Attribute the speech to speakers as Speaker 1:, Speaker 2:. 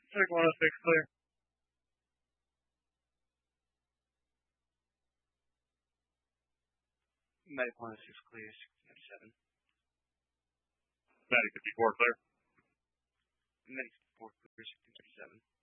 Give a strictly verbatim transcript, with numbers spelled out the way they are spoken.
Speaker 1: Check one oh six, clear.
Speaker 2: Medic one oh six, clear, sixteen oh seven.
Speaker 1: Medic fifty-four, clear.
Speaker 2: Medic fifty-four, clear, sixteen thirty-seven.